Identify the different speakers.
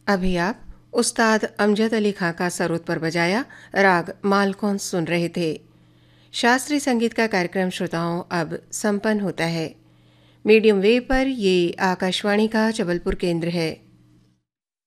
Speaker 1: अभी आप उस्ताद अमजद अली खां का सरोद पर बजाया राग मालकौन सुन रहे थे। शास्त्रीय संगीत का कार्यक्रम श्रोताओं अब संपन्न होता है। मीडियम वेव पर ये आकाशवाणी का जबलपुर केंद्र है।